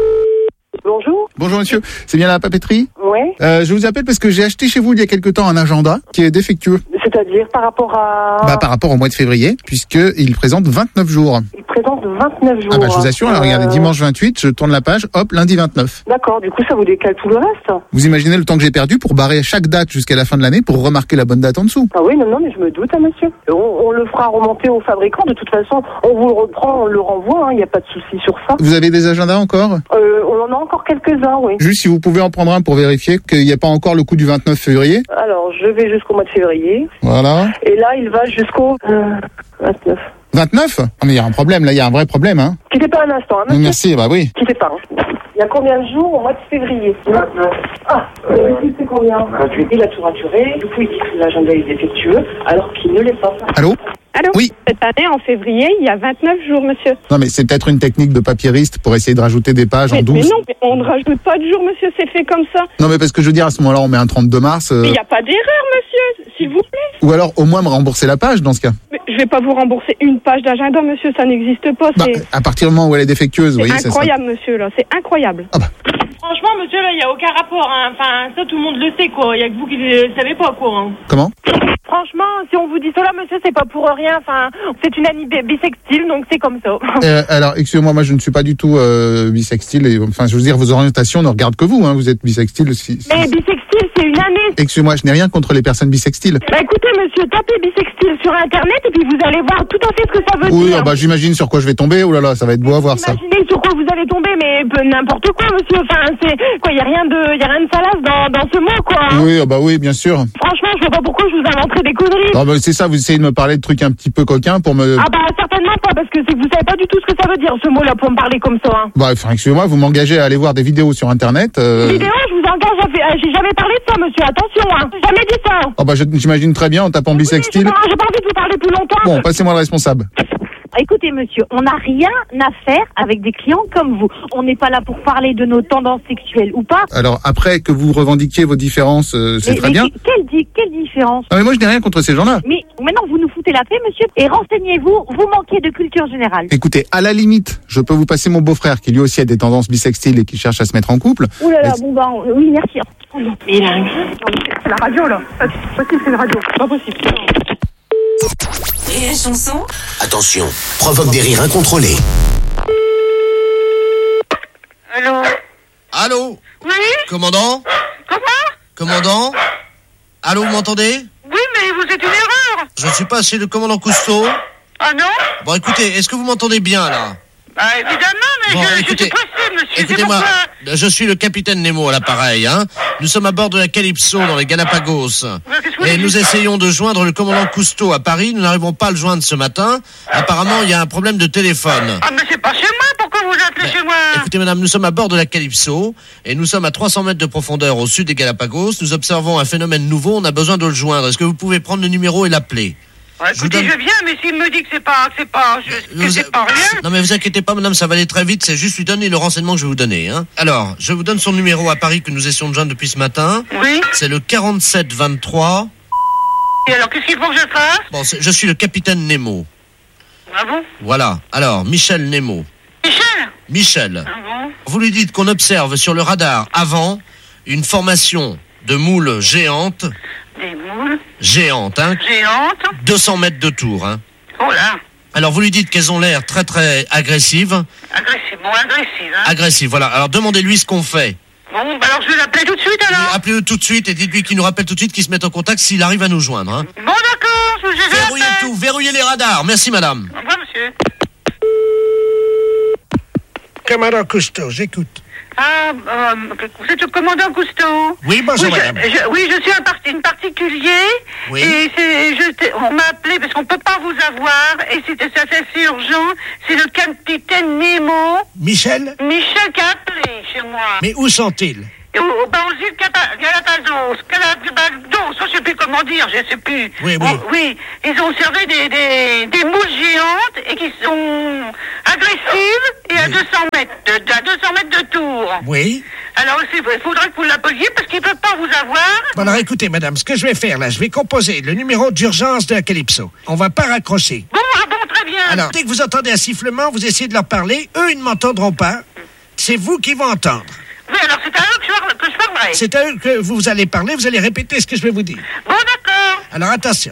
Bonjour. Bonjour monsieur, c'est bien la papeterie? Oui. Je vous appelle parce que j'ai acheté chez vous il y a quelque temps un agenda qui est défectueux. C'est-à-dire par rapport à... Bah, par rapport au mois de février, puisqu'il présente 29 jours. Il présente 29 jours. Ah bah je vous assure, alors, regardez, dimanche 28, je tourne la page, hop, lundi 29. D'accord, du coup ça vous décale tout le reste. Vous imaginez le temps que j'ai perdu pour barrer chaque date jusqu'à la fin de l'année pour remarquer la bonne date en dessous? Ah oui, non, mais je me doute, hein, monsieur. On le fera remonter au fabricant, de toute façon, on vous le reprend, on le renvoie, il n'y a pas de souci sur ça. Vous avez des agendas encore? On en a encore quelques-uns, oui. Juste si vous pouvez en prendre un pour vérifier qu'il n'y a pas encore le coup du 29 février. Alors, je vais jusqu'au mois de février. Voilà. Et là, il va jusqu'au 29. 29? Ah mais il y a un problème, là, il y a un vrai problème, hein. Quittez pas un instant, hein, monsieur. Merci, bah oui. Quittez pas, hein. Il y a combien de jours au mois de février? 29. Ah, c'est combien? 28. Il a tout raturé, du coup il dit que l'agenda est défectueux, alors qu'il ne l'est pas. Allô? Allô? Oui. Cette année, en février, il y a 29 jours, monsieur. Non mais c'est peut-être une technique de papyriste pour essayer de rajouter des pages en 12. Mais non, mais on ne rajoute pas de jours, monsieur, c'est fait comme ça. Non mais parce que je veux dire, à ce moment-là, on met un 32 mars. Mais il n'y a pas d'erreur, monsieur, s'il vous plaît. Ou alors au moins me rembourser la page dans ce cas. Mais je vais pas vous rembourser une page d'agenda, monsieur, ça n'existe pas. Bah, à partir du moment où elle est défectueuse, vous voyez, c'est incroyable, monsieur, là, c'est incroyable. Ah bah. Franchement, monsieur, là, il n'y a aucun rapport. Hein. Enfin, ça, tout le monde le sait, quoi. Il n'y a que vous qui ne le savez pas, quoi. Hein. Comment? Franchement, si on vous dit cela, monsieur, c'est pas pour rien. Enfin, c'est une amie bisextile, donc c'est comme ça. Alors, excusez-moi, moi je ne suis pas du tout bisextile. Et, enfin, je veux dire, vos orientations ne regardent que vous. Hein, vous êtes bisextile. Mais bisextile, c'est une année. Excusez-moi, je n'ai rien contre les personnes bisextiles. Bah écoutez, monsieur, tapez bisextile sur Internet et puis vous allez voir tout à fait ce que ça veut oui, dire. Oui, bah j'imagine sur quoi je vais tomber. Oh là là, ça va être beau à voir ça. Imaginez sur quoi vous allez tomber, mais n'importe quoi, monsieur. Enfin, c'est quoi, y a rien de salace dans ce mot, quoi. Hein. Oui, bah oui, bien sûr. Franchement, je vois pas pourquoi je vous inventerais des conneries. Non, bah c'est ça, vous essayez de me parler de trucs un petit peu coquins pour me... Ah bah certainement pas, parce que c'est que vous savez pas du tout ce que ça veut dire, ce mot-là, pour me parler comme ça. Hein. Bah, enfin, excusez-moi, vous m'engagez à aller voir des vidéos sur Internet. Vidéos, je vous engage à faire... J'ai jamais parlé de ça, monsieur, attention, hein. J'ai jamais dit ça. Oh bah j'imagine très bien en tapant bisextile. J'ai pas envie de vous parler plus longtemps. Bon, passez-moi le responsable. Écoutez, monsieur, on n'a rien à faire avec des clients comme vous. On n'est pas là pour parler de nos tendances sexuelles ou pas. Alors, après que vous revendiquiez vos différences, c'est très bien. Quelle différence? Non, mais moi, je n'ai rien contre ces gens-là. Mais maintenant, vous nous foutez la paix, monsieur, et renseignez-vous, vous manquez de culture générale. Écoutez, à la limite, je peux vous passer mon beau-frère qui lui aussi a des tendances bisextiles et qui cherche à se mettre en couple. Ouh là là, bon bah, oui, merci. Mais il a un... C'est la radio, là. C'est possible, c'est la radio. Pas possible. Et la chanson? Attention, provoque des rires incontrôlés. Allô? Allô? Oui? Commandant? Comment? Commandant? Allô, vous m'entendez? Oui, mais vous êtes une erreur. Je ne suis pas chez le commandant Cousteau. Ah non? Bon, écoutez, est-ce que vous m'entendez bien, là? Bah, évidemment, mais Bon, je écoutez, suis pressé, monsieur. Écoutez-moi, C'est pourquoi... je suis le capitaine Nemo à l'appareil, hein. Nous sommes à bord de la Calypso dans les Galapagos. Et nous essayons de joindre le commandant Cousteau à Paris. Nous n'arrivons pas à le joindre ce matin. Apparemment, il y a un problème de téléphone. Ah, mais c'est pas chez moi. Pourquoi vous appelez chez moi? Écoutez, madame, nous sommes à bord de la Calypso et nous sommes à 300 mètres de profondeur au sud des Galapagos. Nous observons un phénomène nouveau. On a besoin de le joindre. Est-ce que vous pouvez prendre le numéro et l'appeler? Ouais, écoutez, je viens, mais s'il me dit que c'est pas rien. Non, mais vous inquiétez pas, madame, ça va aller très vite. C'est juste lui donner le renseignement que je vais vous donner, hein. Alors, je vous donne son numéro à Paris que nous essayons de joindre depuis ce matin. Oui. C'est le 4723. Et alors, qu'est-ce qu'il faut que je fasse? Bon, je suis le capitaine Nemo. Ah bon? Voilà. Alors, Michel Nemo. Michel. Ah bon? Vous lui dites qu'on observe sur le radar avant une formation de moules géantes. Des moules? Géantes, hein. Géantes? 200 mètres de tour, hein. Oh là! Alors, vous lui dites qu'elles ont l'air très très agressives. Agressive, hein. Agressives, voilà. Alors, demandez-lui ce qu'on fait. Bon, bah alors je vais l'appeler tout de suite alors. Appelez-le tout de suite et dites-lui qu'il nous rappelle tout de suite, qu'il se mette en contact s'il arrive à nous joindre, hein. Bon, d'accord, je vais verrouillez tout, verrouillez les radars. Merci, madame. Au revoir, monsieur. Commandant Cousteau, j'écoute. Ah, vous êtes le commandant Cousteau? Oui, bonjour, madame. Oui, je suis un particulier. Oui. Et on m'a appelé parce qu'on peut pas vous avoir. Et ça c'est assez urgent. C'est le capitaine Nemo. Michel? Michel qui a appelé chez moi. Mais où sont-ils? Aux îles Galapagos, je sais plus comment dire, je sais plus. Oui. Oui, ils ont observé des moules géantes et qui sont agressives et à 200 mètres de tour. Oui. Alors, il faudrait que vous l'appeliez parce qu'ils ne peuvent pas vous avoir. Bon, alors écoutez, madame, ce que je vais faire là, je vais composer le numéro d'urgence de la Calypso. On va pas raccrocher. Bon, très bien. Alors, dès que vous entendez un sifflement, vous essayez de leur parler. Eux, ils ne m'entendront pas. C'est vous qui vont entendre. Oui, alors c'est à eux que je parlerai. C'est à eux que vous allez parler, vous allez répéter ce que je vais vous dire. Bon, d'accord. Alors, attention.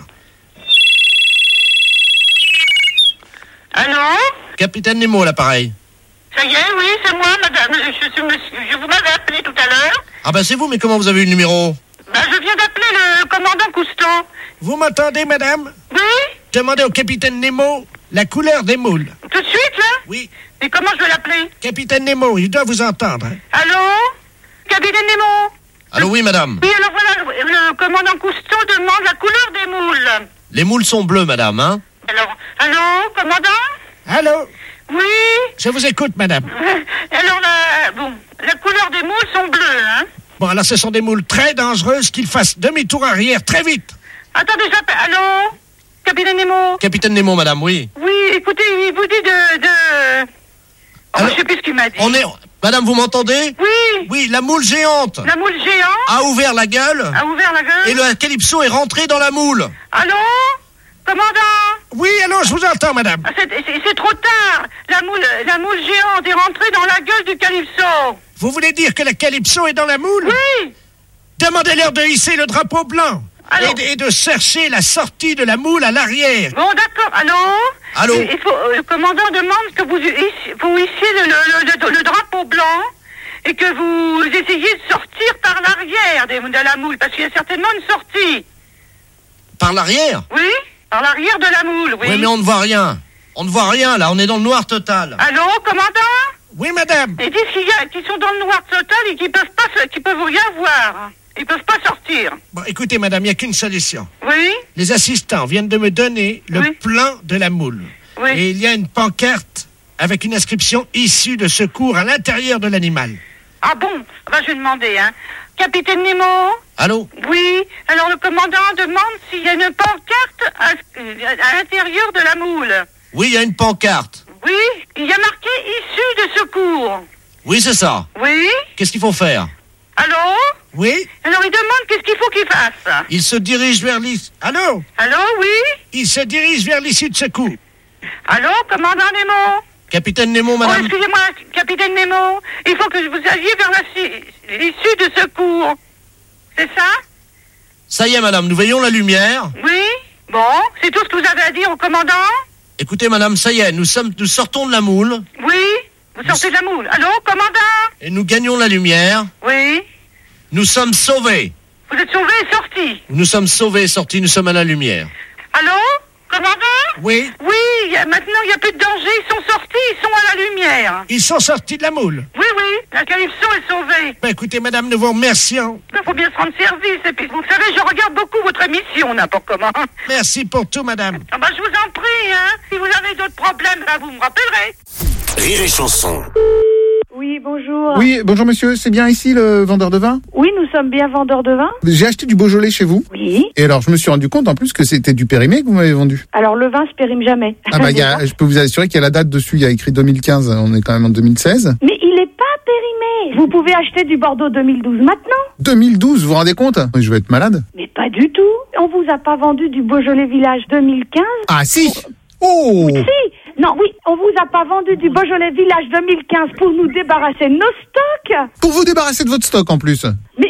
Allô? Capitaine Nemo, à l'appareil. Ça y est, oui, c'est moi, madame. Je vous m'avais appelé tout à l'heure. Ah ben c'est vous, mais comment vous avez eu le numéro? Je viens d'appeler le commandant Cousteau. Vous m'entendez, madame? Oui. Demandez au capitaine Nemo la couleur des moules. Tout de suite, là? Oui. Et comment je vais l'appeler? Capitaine Nemo, il doit vous entendre. Hein. Allô? Capitaine Nemo? Allô, oui, madame. Oui, alors voilà, le commandant Cousteau demande la couleur des moules. Les moules sont bleues, madame, hein? Alors, allô, commandant? Allô? Oui? Je vous écoute, madame. Alors, la couleur des moules sont bleues, hein? Bon, alors ce sont des moules très dangereuses qu'ils fassent demi-tour arrière très vite. Attendez, j'appelle. Allô? Capitaine Nemo? Capitaine Nemo, madame, oui. Oui, écoutez, il vous dit je sais plus ce qu'il m'a dit. Madame, vous m'entendez? Oui. Oui, la moule géante. La moule géante? A ouvert la gueule. Et le Calypso est rentré dans la moule. Allô? Commandant? Oui, allô, je vous entends, madame. C'est trop tard. La moule géante est rentrée dans la gueule du Calypso. Vous voulez dire que la Calypso est dans la moule? Oui. Demandez-leur de hisser le drapeau blanc. Et de chercher la sortie de la moule à l'arrière. Bon, d'accord. Allô? Le commandant demande que vous hissiez le drapeau blanc et que vous essayiez de sortir par l'arrière de la moule, parce qu'il y a certainement une sortie. Par l'arrière? Oui, par l'arrière de la moule, oui. Oui, mais on ne voit rien. On ne voit rien, là. On est dans le noir total. Allô, commandant? Oui, madame. Ils disent qu'ils sont dans le noir total et qu'ils peuvent rien voir. Ils peuvent pas sortir. Bon, écoutez, madame, il n'y a qu'une solution. Oui? Les assistants viennent de me donner le plan de la moule. Oui. Et il y a une pancarte avec une inscription issue de secours à l'intérieur de l'animal. Ah bon? Je vais demander, hein. Capitaine Nemo? Allô? Oui. Alors le commandant demande s'il y a une pancarte à l'intérieur de la moule. Oui, il y a une pancarte. Oui, il y a marqué issue de secours. Oui, c'est ça. Oui? Qu'est-ce qu'il faut faire? Allô? Oui? Alors il demande qu'est-ce qu'il faut qu'il fasse. Il se dirige vers l'issue. Allô? Allô, oui? Il se dirige vers l'issue de secours. Allô, commandant Nemo? Capitaine Nemo, madame. Oh, excusez-moi, capitaine Nemo. Il faut que vous alliez vers l'issue de secours. C'est ça? Ça y est, madame, nous voyons la lumière. Oui? Bon, c'est tout ce que vous avez à dire au commandant? Écoutez, madame, ça y est, nous sortons de la moule. Oui, vous sortez de la moule. Allô, commandant? Et nous gagnons la lumière. Oui. Nous sommes sauvés. Vous êtes sauvés et sortis? Nous sommes sauvés et sortis, nous sommes à la lumière. Allô, commandant? Oui. Oui, maintenant il n'y a plus de danger, ils sont sortis, ils sont à la lumière. Ils sont sortis de la moule? Oui, la Calypso est sauvée. Bah écoutez, madame, nous vous remercions. Il faut bien se rendre service, et puis vous savez, je regarde beaucoup votre émission, n'importe comment. Merci pour tout, madame. Ah bah je vous en prie, hein. Si vous avez d'autres problèmes, bah, vous me rappellerez. Rire et chanson. Oui, bonjour. Oui, bonjour monsieur, c'est bien ici le vendeur de vin? Oui, nous sommes bien vendeurs de vin. J'ai acheté du Beaujolais chez vous. Oui. Et alors, je me suis rendu compte en plus que c'était du périmé que vous m'avez vendu. Alors, le vin se périme jamais. Ah bah, je peux vous assurer qu'il y a la date dessus, il y a écrit 2015, on est quand même en 2016. Mais il est pas périmé. Vous pouvez acheter du Bordeaux 2012 maintenant. 2012, vous vous rendez compte? Je vais être malade. Mais pas du tout. On vous a pas vendu du Beaujolais Village 2015. Ah si. Oh. Si. Non, oui, on vous a pas vendu du Beaujolais Village 2015 pour nous débarrasser de nos stocks. Pour vous débarrasser de votre stock en plus. Mais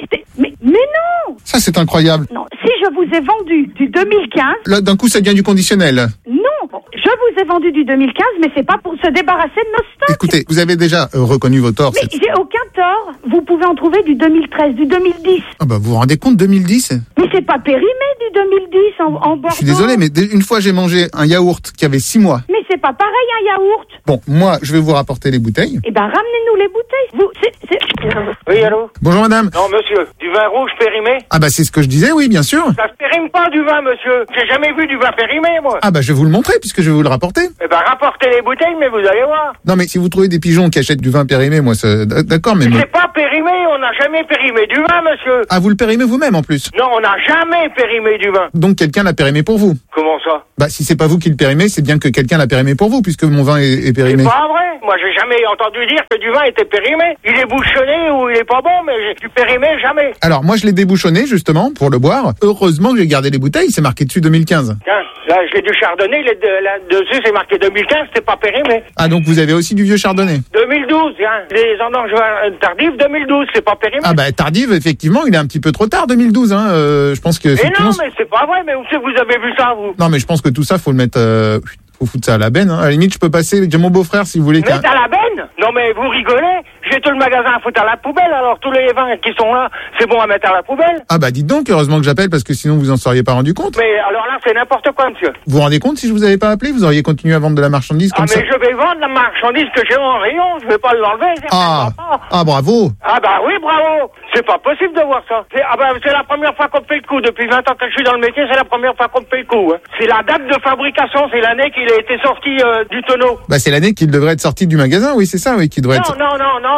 non. Ça c'est incroyable. Non, si je vous ai vendu du 2015... Là d'un coup ça devient du conditionnel. Non, je vous ai vendu du 2015, mais c'est pas pour se débarrasser de nos stocks. Écoutez, vous avez déjà reconnu vos torts. Mais j'ai aucun tort. Vous pouvez en trouver du 2013, du 2010. Ah bah vous vous rendez compte, 2010? Mais c'est pas périmé du 2010 en Bordeaux. Je suis désolé, mais une fois j'ai mangé un yaourt qui avait 6 mois. Mais c'est pas pareil un yaourt. Bon, moi je vais vous rapporter les bouteilles. Eh ben ramenez-nous les bouteilles. Vous, Oui, allô? Bonjour madame. Non, monsieur, du vin rouge périmé? Ah bah c'est ce que je disais, oui, bien sûr. Ça se périme pas du vin, monsieur. J'ai jamais vu du vin périmé, moi. Ah bah je vais vous le montrer puisque je vais vous le rapporter. Eh ben rapportez les bouteilles, mais vous allez voir. Non mais si vous trouvez des pigeons qui achètent du vin périmé, moi c'est... D'accord, mais... C'est pas périmé, on n'a jamais périmé du vin, monsieur. Ah, vous le périmez vous-même en plus? Non, on n'a jamais périmé du vin. Donc quelqu'un l'a périmé pour vous? Comment ça? Bah si c'est pas vous qui le périmez, c'est bien que quelqu'un l'a périmé pour vous puisque mon vin est périmé. C'est pas vrai. Moi j'ai jamais entendu dire que du vin était périmé. Il est bouchonné ou il est pas bon, mais du périmé jamais. Alors moi je l'ai débouchonné justement pour le boire. Heureusement que j'ai gardé les bouteilles, c'est marqué dessus 2015. Tiens, là j'ai du chardonnay, là-dessus c'est marqué 2015, c'est pas périmé. Ah donc vous avez aussi du vieux chardonnay? 2012, hein. Les vendanges tardives 2012, c'est pas périmé. Ah bah tardive, effectivement, il est un petit peu trop tard 2012, hein. Je pense que... Mais non, mais c'est pas vrai, mais où c'est que vous avez vu ça, vous? Non mais je pense que tout ça, faut le mettre... Faut foutre ça à la benne, hein. À la limite, je peux passer, j'ai mon beau-frère si vous voulez. Mettre à la benne? Non mais vous rigolez? J'ai tout le magasin à foutre à la poubelle, alors tous les vins qui sont là, c'est bon à mettre à la poubelle? Ah bah dites donc, heureusement que j'appelle parce que sinon vous en seriez pas rendu compte. Mais alors là, c'est n'importe quoi, monsieur. Vous vous rendez compte, si je vous avais pas appelé, vous auriez continué à vendre de la marchandise comme ça? Ah mais je vais vendre la marchandise que j'ai en rayon, je vais pas l'enlever. Ah bravo. Ah bah oui, bravo. C'est pas possible de voir ça. C'est la première fois qu'on me fait le coup. Depuis 20 ans que je suis dans le métier, c'est la première fois qu'on me fait le coup. Hein. C'est la date de fabrication, c'est l'année qu'il a été sorti du tonneau. Bah c'est l'année qu'il devrait être sorti du magasin, oui, c'est ça, oui, qui devrait être...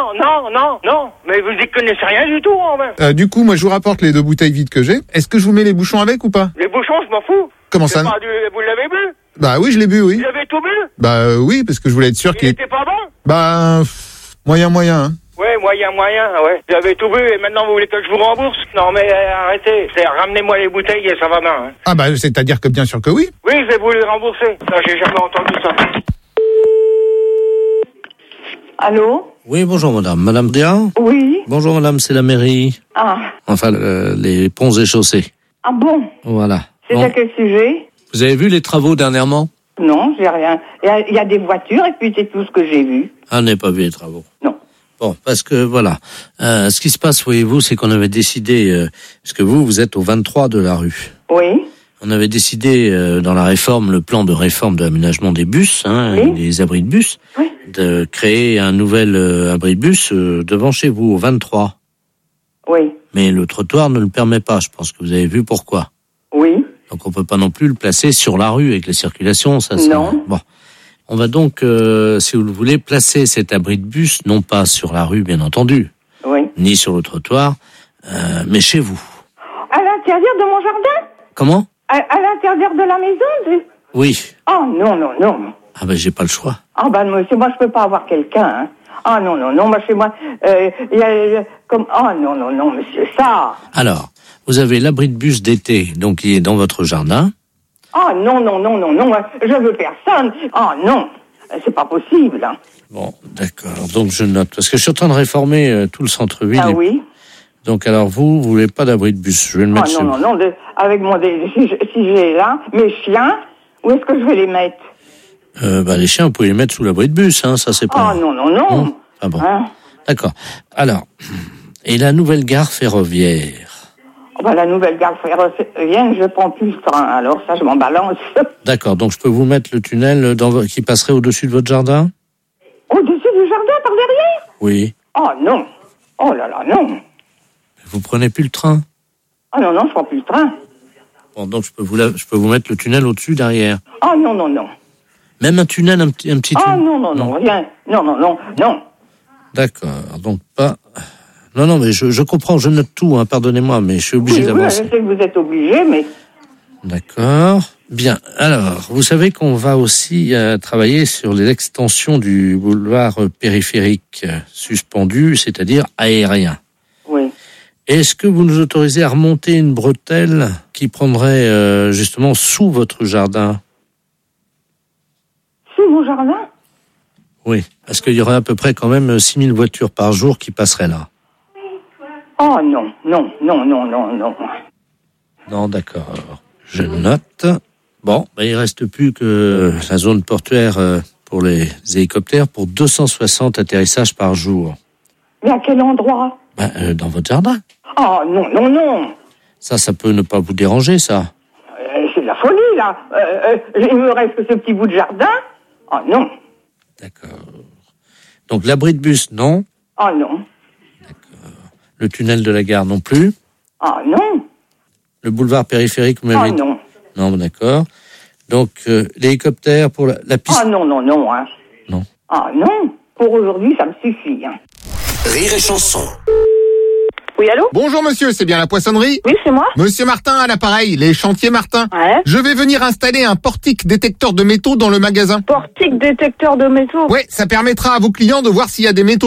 Non. Mais vous y connaissez rien du tout, en fait. Du coup, moi je vous rapporte les 2 bouteilles vides que j'ai. Est-ce que je vous mets les bouchons avec ou pas? Les bouchons, je m'en fous. Comment ça? Vous l'avez bu? Bah oui, je l'ai bu, oui. Vous avez tout bu? Bah oui, parce que je voulais être sûr qu'il... Il était pas bon? Bah... moyen, hein. Ouais, moyen, ouais. Vous avez tout bu et maintenant vous voulez que je vous rembourse? Non mais arrêtez, ramenez-moi les bouteilles et ça va bien. Hein. Ah bah c'est-à-dire que bien sûr que oui. Oui, je vais vous les rembourser. Ça, j'ai jamais entendu ça. Allô? Oui, bonjour madame. Madame Dia? Oui. Bonjour madame, c'est la mairie. Ah. Enfin, les ponts et chaussées. Ah bon? Voilà. C'est bon. à quel sujet? Vous avez vu les travaux dernièrement? Non, j'ai rien. Il y a des voitures et puis c'est tout ce que j'ai vu. Ah, on n'a pas vu les travaux. Non. Bon, parce que voilà. Ce qui se passe, voyez-vous, c'est qu'on avait décidé, parce que vous êtes au 23 de la rue. Oui. On avait décidé dans la réforme, le plan de réforme de l'aménagement des bus, oui. des abris de bus, oui. de créer un nouvel abri de bus devant chez vous, au 23. Oui. Mais le trottoir ne le permet pas, je pense que vous avez vu pourquoi. Oui. Donc on peut pas non plus le placer sur la rue avec la circulation, ça. Non. Bon. On va donc, si vous le voulez, placer cet abri de bus, non pas sur la rue, bien entendu, oui. ni sur le trottoir, mais chez vous. À l'intérieur de mon jardin? Comment? À l'intérieur de la maison? Oui. Oh non. Ah ben j'ai pas le choix. Ah ben monsieur, moi je peux pas avoir quelqu'un. Hein. Ah non, moi chez moi, il y a comme... Oh non, monsieur, ça... Alors, vous avez l'abri de bus d'été, donc il est dans votre jardin. Ah non, je veux personne. Ah non, c'est pas possible. Hein. Bon, d'accord, donc je note, parce que je suis en train de réformer tout le centre-ville. Ah oui. Donc alors vous voulez pas d'abri de bus? Je vais le mettre. Non. Avec si j'ai là mes chiens, où est-ce que je vais les mettre? Les chiens, vous pouvez les mettre sous l'abri de bus, hein, ça c'est pas. Ah non. Ah bon. Hein? D'accord. Alors, et la nouvelle gare ferroviaire? La nouvelle gare ferroviaire, je prends plus le train. Alors ça, je m'en balance. D'accord. Donc je peux vous mettre le tunnel qui passerait au-dessus de votre jardin? Au-dessus du jardin, par derrière? Oui. Oh non. Oh là là, non. Vous prenez plus le train? Ah non, je prends plus le train. Bon, donc je peux vous mettre le tunnel au-dessus, derrière. Ah non. Même un tunnel, un petit tunnel? Ah non, rien. Non. D'accord, donc pas... Non, mais je comprends, je note tout, hein, pardonnez-moi, mais je suis obligé d'avancer. Oui, je sais que vous êtes obligé, mais... D'accord. Bien, alors, vous savez qu'on va aussi travailler sur l'extension du boulevard périphérique suspendu, c'est-à-dire aérien. Oui. Est-ce que vous nous autorisez à remonter une bretelle qui prendrait justement sous votre jardin? Sous mon jardin? Oui, parce qu'il y aurait à peu près quand même 6000 voitures par jour qui passeraient là. Oh non. Non, d'accord. Je note. Bon, il reste plus que la zone portuaire pour les hélicoptères pour 260 atterrissages par jour. Mais à quel endroit? Dans votre jardin. Oh non. Ça peut ne pas vous déranger, ça. C'est de la folie, là. Il me reste que ce petit bout de jardin. Oh non. D'accord. Donc l'abri de bus, non? Oh non. D'accord. Le tunnel de la gare, non plus? Oh non. Le boulevard périphérique, vous m'avez dit? Non. Non, d'accord. Donc l'hélicoptère pour la piste? Oh non. Hein. Non. Ah non. Pour aujourd'hui, ça me suffit. Hein. Rire et chanson. Oui, allô? Bonjour monsieur, c'est bien la poissonnerie? Oui, c'est moi. Monsieur Martin à l'appareil, les chantiers Martin. Ouais. Je vais venir installer un portique détecteur de métaux dans le magasin. Portique détecteur de métaux? Ouais, ça permettra à vos clients de voir s'il y a des métaux